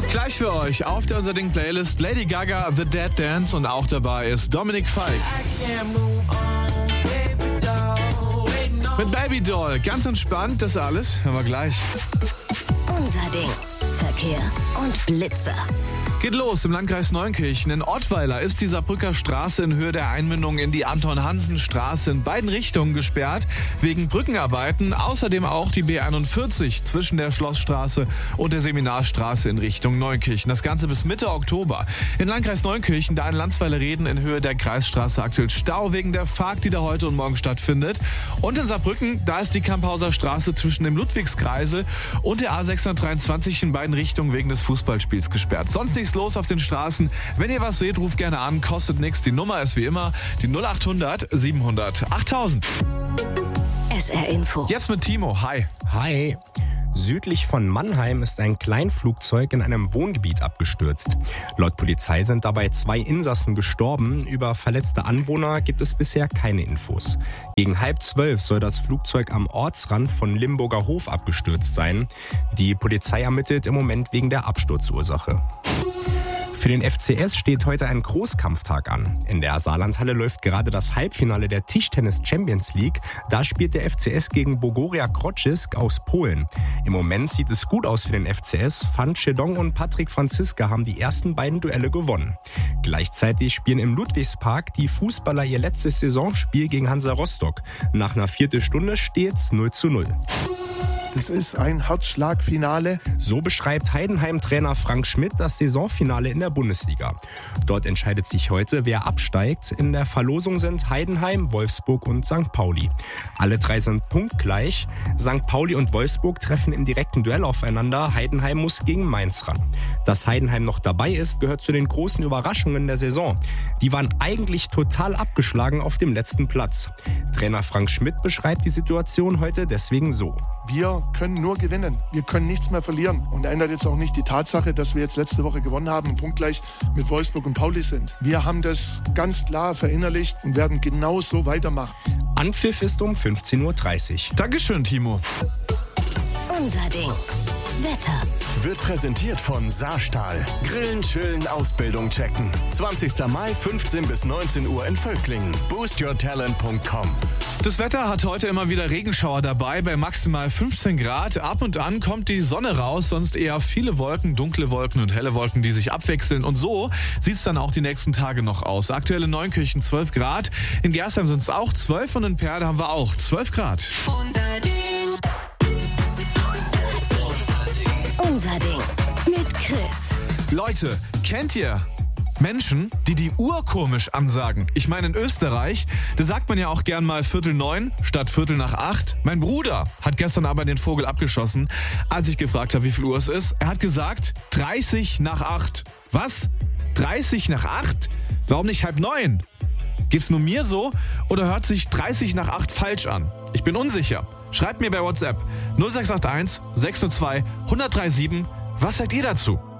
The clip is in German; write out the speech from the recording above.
Gleich für euch auf der Unser Ding Playlist Lady Gaga, The Dead Dance und auch dabei ist Dominik Fike. Mit Baby Doll, ganz entspannt, das alles, hören wir gleich. Unser Ding. Verkehr und Blitzer. Geht los im Landkreis Neunkirchen. In Ottweiler ist die Saarbrücker Straße in Höhe der Einmündung in die Anton-Hansen-Straße in beiden Richtungen gesperrt, wegen Brückenarbeiten. Außerdem auch die B41 zwischen der Schlossstraße und der Seminarstraße in Richtung Neunkirchen. Das Ganze bis Mitte Oktober. In Landkreis Neunkirchen, da in Landsweiler-Reden in Höhe der Kreisstraße aktuell Stau wegen der Fahrt, die da heute und morgen stattfindet. Und in Saarbrücken, da ist die Kamphauser Straße zwischen dem Ludwigskreisel und der A623 in beiden Richtungen wegen des Fußballspiels gesperrt. Sonst nichts los auf den Straßen. Wenn ihr was seht, ruft gerne an, kostet nichts. Die Nummer ist wie immer die 0800 700 8000. SR Info. Jetzt mit Timo. Hi. Hi. Südlich von Mannheim ist ein Kleinflugzeug in einem Wohngebiet abgestürzt. Laut Polizei sind dabei 2 Insassen gestorben. Über verletzte Anwohner gibt es bisher keine Infos. Gegen 11:30 soll das Flugzeug am Ortsrand von Limburger Hof abgestürzt sein. Die Polizei ermittelt im Moment wegen der Absturzursache. Für den FCS steht heute ein Großkampftag an. In der Saarlandhalle läuft gerade das Halbfinale der Tischtennis Champions League. Da spielt der FCS gegen Bogoria Kroczysk aus Polen. Im Moment sieht es gut aus für den FCS. Van Chedong und Patrick Franziska haben die ersten beiden Duelle gewonnen. Gleichzeitig spielen im Ludwigspark die Fußballer ihr letztes Saisonspiel gegen Hansa Rostock. Nach einer Viertelstunde steht's 0:0. Das ist ein Herzschlagfinale. So beschreibt Heidenheim-Trainer Frank Schmidt das Saisonfinale in der Bundesliga. Dort entscheidet sich heute, wer absteigt. In der Verlosung sind Heidenheim, Wolfsburg und St. Pauli. Alle 3 sind punktgleich. St. Pauli und Wolfsburg treffen im direkten Duell aufeinander. Heidenheim muss gegen Mainz ran. Dass Heidenheim noch dabei ist, gehört zu den großen Überraschungen der Saison. Die waren eigentlich total abgeschlagen auf dem letzten Platz. Trainer Frank Schmidt beschreibt die Situation heute deswegen so. Wir können nur gewinnen. Wir können nichts mehr verlieren. Und ändert jetzt auch nicht die Tatsache, dass wir jetzt letzte Woche gewonnen haben und punktgleich mit Wolfsburg und Pauli sind. Wir haben das ganz klar verinnerlicht und werden genau so weitermachen. Anpfiff ist um 15:30 Uhr. Dankeschön, Timo. Unser Ding. Wetter. Wird präsentiert von Saarstahl. Grillen, chillen, Ausbildung checken. 20. Mai, 15 bis 19 Uhr in Völklingen. boostyourtalent.com. Das Wetter hat heute immer wieder Regenschauer dabei, bei maximal 15 Grad. Ab und an kommt die Sonne raus, sonst eher viele Wolken, dunkle Wolken und helle Wolken, die sich abwechseln. Und so sieht es dann auch die nächsten Tage noch aus. Aktuell in Neunkirchen 12 Grad, in Gerstheim sind es auch 12 und in Perl haben wir auch 12 Grad. Unser Ding. Unser Ding. Mit Chris. Leute, kennt ihr Menschen, die die Uhr komisch ansagen? Ich meine, in Österreich, da sagt man ja auch gern mal 7:45 statt 7:45. Mein Bruder hat gestern aber den Vogel abgeschossen, als ich gefragt habe, wie viel Uhr es ist. Er hat gesagt, 7:30. Was? 7:30? Warum nicht 7:30? Geht's nur mir so oder hört sich 7:30 falsch an? Ich bin unsicher. Schreibt mir bei WhatsApp 0681 602 1037. Was sagt ihr dazu?